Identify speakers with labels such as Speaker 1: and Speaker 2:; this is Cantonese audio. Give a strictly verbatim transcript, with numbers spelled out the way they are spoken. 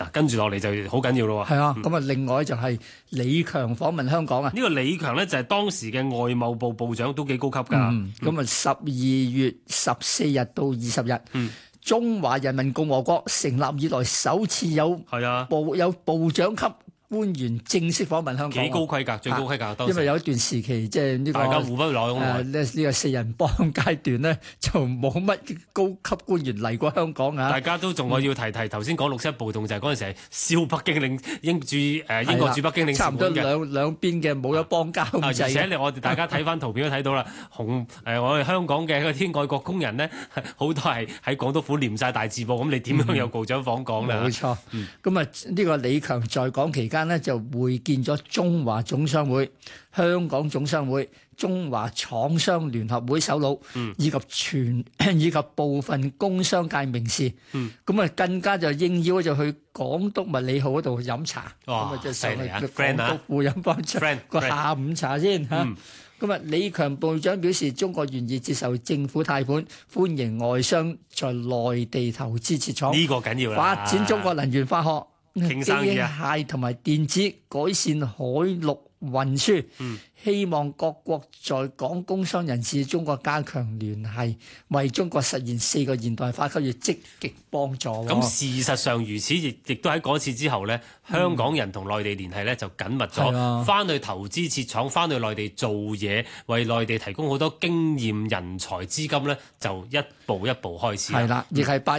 Speaker 1: 嗱，跟住落嚟就好緊要咯喎。
Speaker 2: 係啊，咁啊、嗯，另外就係李強訪問香港啊。
Speaker 1: 呢個李強咧就係當時嘅外貿部部長，都幾高級㗎。
Speaker 2: 咁啊，十二月十四日到二十日，
Speaker 1: 嗯、
Speaker 2: 中華人民共和國成立以來首次有部、啊、有部長級官員正式訪問香港，
Speaker 1: 幾高規格，最高規格、啊、當時。
Speaker 2: 因為有一段時期即係呢個
Speaker 1: 大家互不來往。
Speaker 2: 誒呢呢個四人幫階段咧，就冇乜高級官員嚟過香港啊！
Speaker 1: 大家都仲我要提提頭先講六七暴動，就係嗰陣時係燒北京領英駐誒英國駐北京領事館嘅，
Speaker 2: 差唔多兩兩邊嘅冇咗邦交咁滯。
Speaker 1: 而且我哋大家睇翻圖片都睇到啦，紅誒我哋香港嘅嗰啲外國工人咧，好多係喺港督府唸晒大字報，咁你點樣有部長訪港咧？
Speaker 2: 冇錯。咁啊呢個李強在港期間呢，就會見咗中華總商會、香港總商會、中華廠商聯合會首腦，嗯、以及全以及部分工商界名士。咁啊、嗯、更加就應邀就去港督麥理浩嗰度飲茶。咁啊就上去港督府飲翻個下午茶先嚇。咁啊、嗯，李強部長表示，中國願意接受政府貸款，歡迎外商在內地投資設廠。
Speaker 1: 呢個緊要啦，
Speaker 2: 發展中國能源化學。
Speaker 1: 傾生意啊！
Speaker 2: 機械同埋電子，改善海陸運輸，嗯、希望各國在港工商人士中國加強聯繫，為中國實現四個現代化給予積極幫助。
Speaker 1: 咁事實上如此，亦亦都喺嗰次之後呢，香港人同內地聯繫呢就緊密咗，翻、嗯、去投資設廠，翻去內地做嘢，為內地提供好多經驗、人才、資金呢，就一步一步開始。
Speaker 2: 係啦，亦係八